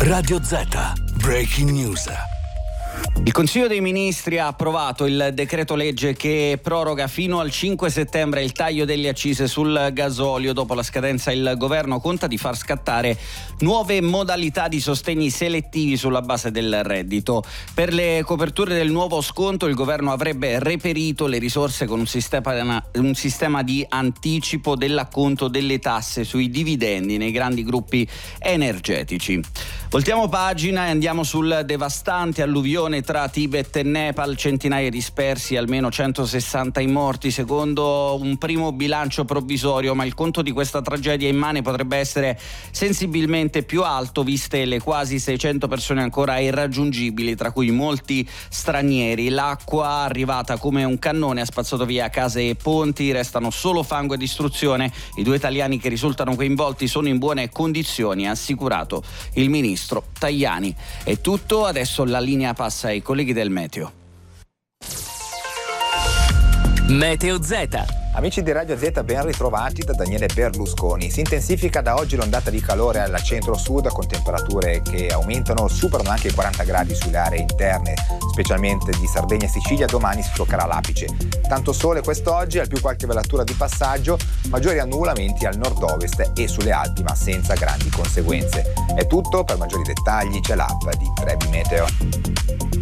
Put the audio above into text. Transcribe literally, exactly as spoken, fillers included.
Radio Z, Breaking News. Il Consiglio dei Ministri ha approvato il decreto legge che proroga fino al cinque settembre il taglio delle accise sul gasolio. Dopo la scadenza il governo conta di far scattare nuove modalità di sostegni selettivi sulla base del reddito. Per le coperture del nuovo sconto il governo avrebbe reperito le risorse con un sistema, un sistema di anticipo dell'acconto delle tasse sui dividendi nei grandi gruppi energetici. Voltiamo pagina e andiamo sul devastante alluvione tra Tibet e Nepal, centinaia dispersi, almeno centosessanta i morti secondo un primo bilancio provvisorio, ma il conto di questa tragedia immane potrebbe essere sensibilmente più alto viste le quasi seicento persone ancora irraggiungibili, tra cui molti stranieri. L'acqua arrivata come un cannone ha spazzato via case e ponti, restano solo fango e distruzione. I due italiani che risultano coinvolti sono in buone condizioni, ha assicurato il ministro Tajani. È tutto, adesso la linea passa ai colleghi del Meteo. Meteo Z. Amici di Radio Z, ben ritrovati da Daniele Berlusconi. Si intensifica da oggi l'ondata di calore al centro-sud con temperature che aumentano, superano anche i quaranta gradi sulle aree interne, specialmente di Sardegna e Sicilia. Domani si toccherà l'apice. Tanto sole quest'oggi, al più qualche velatura di passaggio, maggiori annullamenti al nord-ovest e sulle Alpi, ma senza grandi conseguenze. È tutto, per maggiori dettagli c'è l'app di Trebi Meteo.